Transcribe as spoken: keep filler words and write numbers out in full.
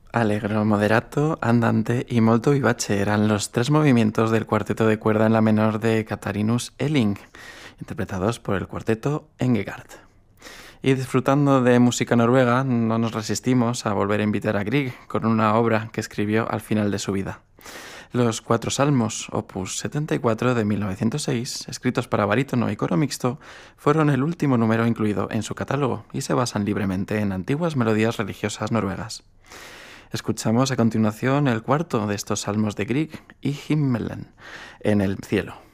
Allegro, moderato, andante y molto vivace eran los tres movimientos del cuarteto de cuerda en la menor de Catharinus Elling, interpretados por el cuarteto Engegard. Y disfrutando de música noruega, no nos resistimos a volver a invitar a Grieg con una obra que escribió al final de su vida. Los Cuatro Salmos, opus setenta y cuatro de mil novecientos seis, escritos para barítono y coro mixto, fueron el último número incluido en su catálogo y se basan libremente en antiguas melodías religiosas noruegas. Escuchamos a continuación el cuarto de estos salmos de Grieg, y Himmelen, en el cielo.